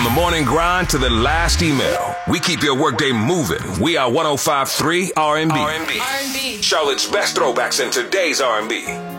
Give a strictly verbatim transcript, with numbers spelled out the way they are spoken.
the morning grind to the last email, we keep your workday moving. We are one oh five point three R and B. R and B. Charlotte's best throwbacks in today's R and B.